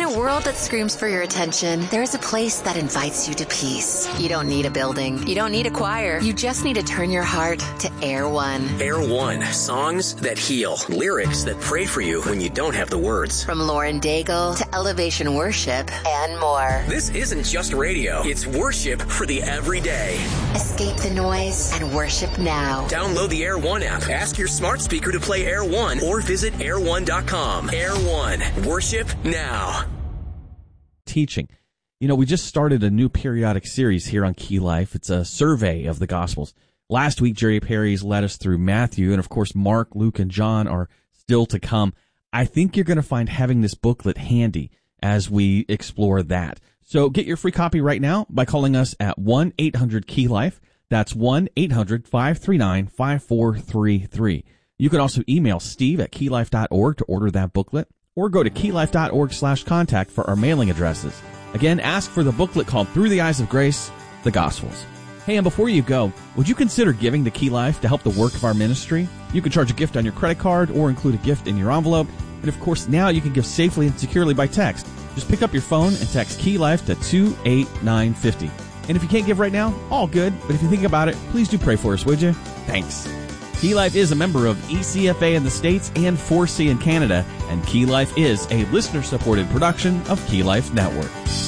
a world that screams for your attention, there is a place that invites you to peace. You don't need a building. You don't need a choir. You just need to turn your heart to Air One. Air One. Songs that heal. Lyrics that pray for you when you don't have the words. From Lauren Daigle to Elevation Worship and more. This isn't just radio. It's worship for the everyday. Escape the noise and worship now. Download the Air One app. Ask your smart speaker to play Air One or visit air1.com. Air One. Worship now. Teaching. You know, we just started a new periodic series here on Key Life. It's a survey of the Gospels. Last week, Jerry Perry's led us through Matthew, and of course, Mark, Luke, and John are still to come. I think you're going to find having this booklet handy as we explore that. So get your free copy right now by calling us at 1-800-KEY-LIFE. That's 1-800-539-5433. You can also email steve@keylife.org to order that booklet, or go to keylife.org/contact for our mailing addresses. Again, ask for the booklet called Through the Eyes of Grace, the Gospels. Hey, and before you go, would you consider giving to Key Life to help the work of our ministry? You can charge a gift on your credit card or include a gift in your envelope. And of course, now you can give safely and securely by text. Just pick up your phone and text Key Life to 28950. And if you can't give right now, all good. But if you think about it, please do pray for us, would you? Thanks. Key Life is a member of ECFA in the States and 4C in Canada. And Key Life is a listener-supported production of Key Life Network.